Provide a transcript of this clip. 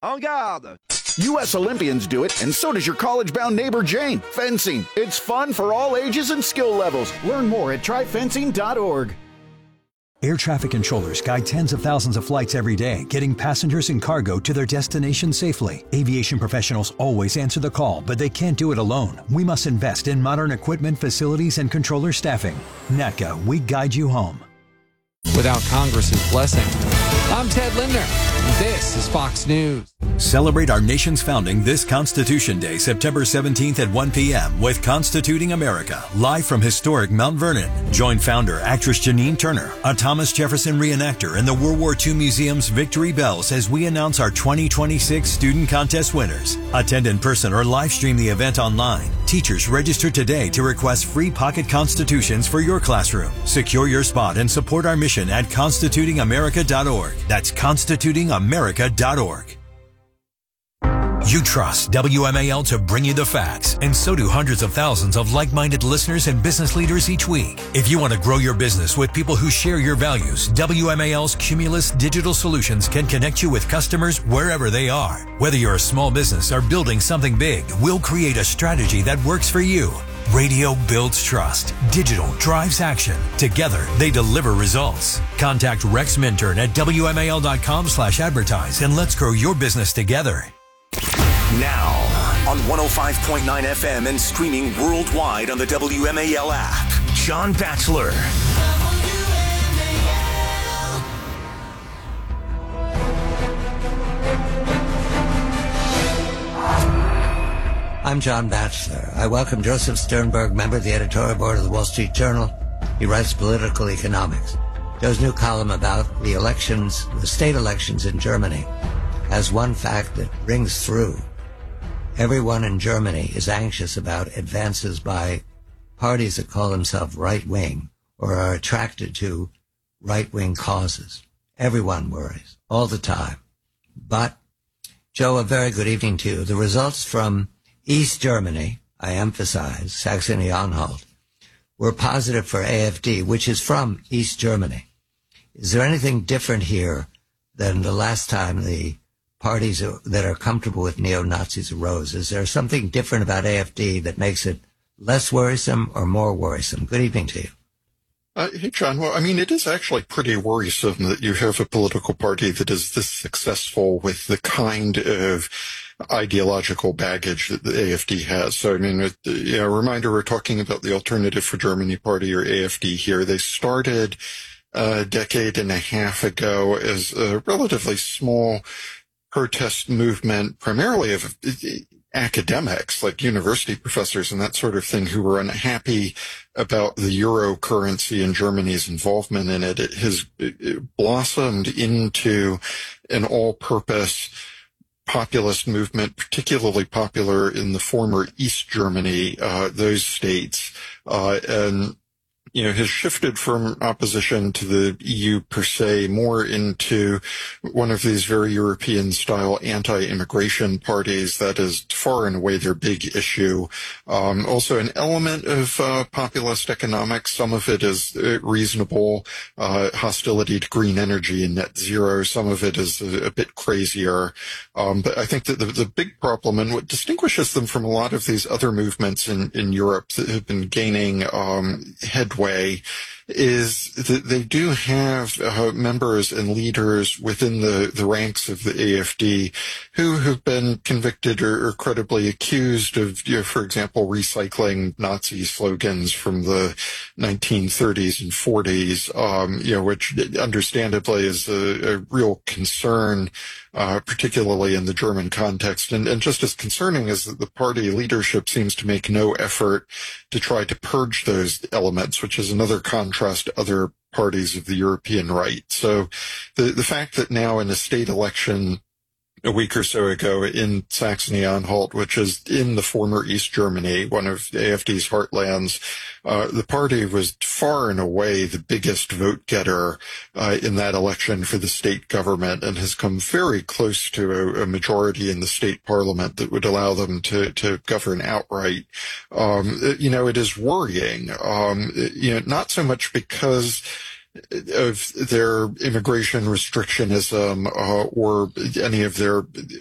En garde! U.S. Olympians do it, and so does your college-bound neighbor Jane. Fencing. It's fun for all ages and skill levels. Learn more at tryfencing.org. Air traffic controllers guide tens of thousands of flights every day, getting passengers and cargo to their destination safely. Aviation professionals always answer the call, but they can't do it alone. We must invest in modern equipment, facilities, and controller staffing. NATCA, we guide you home. Without Congress's blessing. I'm Ted Linder. This is Fox News. Celebrate our nation's founding this Constitution Day, September 17th at 1 p.m. with Constituting America, live from historic Mount Vernon. Join founder actress Janine Turner, a Thomas Jefferson reenactor, and the World War II Museum's Victory Bells as we announce our 2026 student contest winners. Attend in person or live stream the event online. Teachers register today to request free pocket constitutions for your classroom. Secure your spot and support our mission at constitutingamerica.org. That's constitutingamerica.org. You trust WMAL to bring you the facts, and so do hundreds of thousands of like-minded listeners and business leaders each week. If you want to grow your business with people who share your values, WMAL's Cumulus Digital Solutions can connect you with customers wherever they are. Whether you're a small business or building something big, we'll create a strategy that works for you. Radio builds trust. Digital drives action. Together, they deliver results. Contact Rex Minturn at WMAL.com/advertise and let's grow your business together. Now, on 105.9 FM and streaming worldwide on the WMAL app, John Batchelor. I'm John Batchelor. I welcome Joseph Sternberg, member of the editorial board of the Wall Street Journal. He writes political economics. Joe's new column about the elections, the state elections in Germany, has one fact that rings through. Everyone in Germany is anxious about advances by parties that call themselves right-wing or are attracted to right-wing causes. Everyone worries all the time. But, Joe, a very good evening to you. The results from East Germany, I emphasize, Saxony-Anhalt, were positive for AfD, which is from East Germany. Is there anything different here than the last time the parties that are comfortable with neo-Nazis arose? Is there something different about AfD that makes it less worrisome or more worrisome? Good evening to you. Hey, John. Well, I mean, it is actually pretty worrisome that you have a political party that is this successful with the kind of ideological baggage that the AfD has. So, I mean, a reminder, we're talking about the Alternative for Germany Party, or AfD here. They started a decade and a half ago as a relatively small protest movement, primarily of academics, like university professors and that sort of thing, who were unhappy about the euro currency and Germany's involvement in it. It has blossomed into an all-purpose populist movement, particularly popular in the former East Germany, those states, and has shifted from opposition to the EU per se more into one of these very European-style anti-immigration parties that is far and away their big issue. Also an element of populist economics. Some of it is reasonable, hostility to green energy and net zero. Some of it is a bit crazier. But I think that the big problem, and what distinguishes them from a lot of these other movements in Europe that have been gaining headway, is that they do have members and leaders within the ranks of the AfD who have been convicted or credibly accused of, for example, recycling Nazi slogans from the 1930s and 40s, which understandably is a real concern, particularly in the German context. And just as concerning is that the party leadership seems to make no effort to try to purge those elements, which is another contrast to other parties of the European right. So the fact that now in a state election a week or so ago in Saxony-Anhalt, which is in the former East Germany, one of AfD's heartlands, the party was far and away the biggest vote getter in that election for the state government, and has come very close to a majority in the state parliament that would allow them to govern outright. It is worrying, not so much because of their immigration restrictionism or any of their